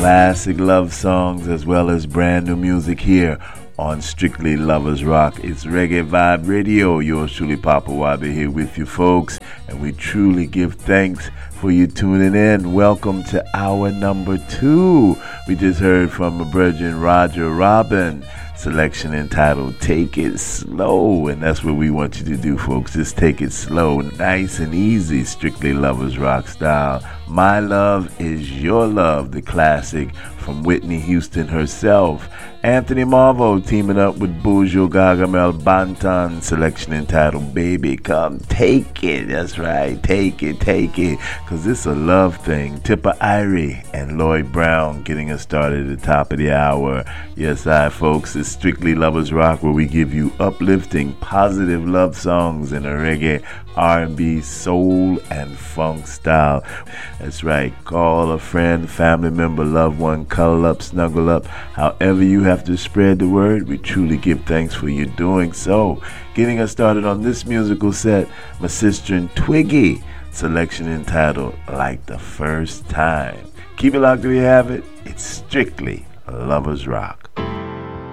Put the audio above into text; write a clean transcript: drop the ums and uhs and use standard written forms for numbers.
classic love songs as well as brand new music here on Strictly Lovers Rock. It's Reggae Vibe Radio. Yours truly, Papa Wabi, here with you folks, and we truly give thanks for you tuning in. Welcome to hour number 2. We just heard from my brethren Roger Robin, selection entitled Take It Slow, and that's what we want you to do, folks. Just take it slow, nice and easy, Strictly Lovers Rock style. My Love Is Your Love, the classic from Whitney Houston herself. Anthony Marvo teaming up with Buju Gargamel Banton, selection entitled Baby Come Take It. That's right, take it, because it's a love thing. Tippa Irie and Lloyd Brown getting us started at the top of the hour. Yes, folks, it's Strictly Lovers Rock, where we give you uplifting, positive love songs in a reggae, R&B, soul, and funk style. That's right, call a friend, family member, loved one, cuddle up, snuggle up, however you have to spread the word. We truly give thanks for you doing so. Getting us started on this musical set, my sister and Twiggy, selection entitled Like the First Time. Keep it locked till you have it. It's Strictly Lovers Rock.